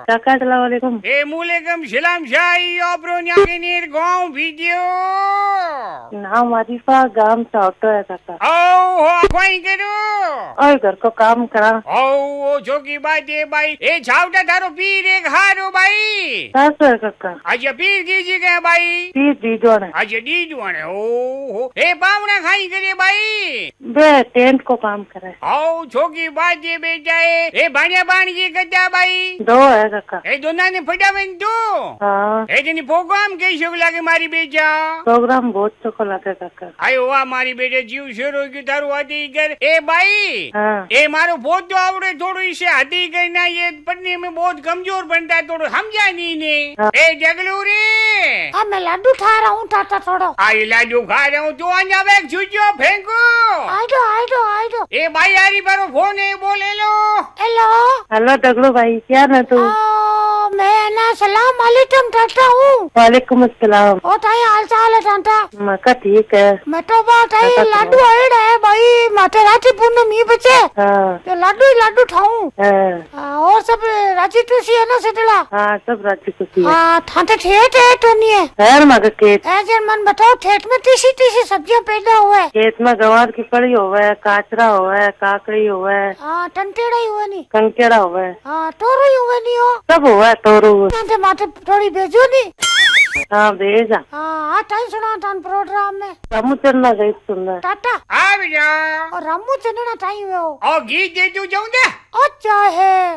काका अस्सलाम वालेकुम। Mulegam Shilam Shai Obronyaginir Gom Video. ना मारीफा गांव से ऑटो है काका। Oh, कोई करो। और घर को काम करा। Oh, जो की बात है भाई। ए छावटा थारो पीर एक हारो भाई। सासू है काका। आज पीर कीजिए गए भाई। पीर दीजोन है। आज दीजोन है। ओ, ए पावना खाई करे भाई। बे टेंट को काम करे। ओ, जो की बात है बेटा है। ए बानिया बानी की कद्दा भाई। दो है काका। ए दोनों ने फटावन दो। हाँ। ए जनी प्रोग्राम कैसे लगे मारी बेटा। प्रोग्राम बहुत चोखो लगे काका। आयो वाह मारी बेटे जीव शेरो की तारू आती कर। ए भाई। हाँ। ए मारो बहुत तो आवड़े थोड़ो इसे हाथी करना ये पढ़ने में बहुत कमजोर बनता है थोड़ो समझा नहीं ने। हाँ। ए जगलू रे। हाँ मैं लड्डू खा रहा हूँ टाटा थोड़ो। आई लाडू खा रहा हूँ तो अन्या बैग छुचो फेंको। आइडो। ए भाई यारी बारो फोन है बोले लो। हेलो। हेलो डगलू भाई क्या ना तू? मैं ना सलाम वालेकुम टाटा हूँ। वालेकुम अस्सलाम। ओ ताई हाल चाल है टाटा? मैं का ठीक है। मैं तो बात है लाडू आइड है भाई माते राती पूनम ही बचे। हाँ। तो लाडू ठाऊं। हाँ। और सब राजी खुशी है ना सेटला? हाँ सब राजी खुशी है। हाँ थाते ठेठ है तो नहीं है? खैर मगर खेत। ऐसे मन बताओ ठेठ में तीसी सब्जियां पैदा हुआ है। खेत में गवार की कड़ी हुआ है, काचरा हुआ है, काकड़ी हुआ है। हाँ टंटेड़ा ही हुआ नहीं। कंकेड़ा हुआ है। हाँ टोरो ही हुआ नहीं हो। सब हुआ है तोरू। माते थोड़ी भेजो नहीं। हाँ भेजा। हाँ टाइम सुना टाइम प्रोग्राम में। रामू चलना गई सुनना। टाटा। आ बेटा। और रामू चलना टाइम हो। और गीत दे तू जाऊँ दे। अच्छा है।